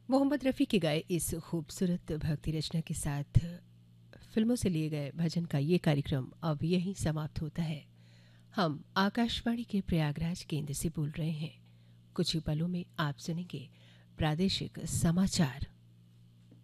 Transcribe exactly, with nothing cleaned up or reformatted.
मोहम्मद रफ़ी के गाए इस खूबसूरत भक्ति रचना के साथ फिल्मों से लिए गए भजन का ये कार्यक्रम अब यहीं समाप्त होता है। हम आकाशवाणी के प्रयागराज केंद्र से बोल रहे हैं। कुछ ही पलों में आप सुनेंगे प्रादेशिक समाचार।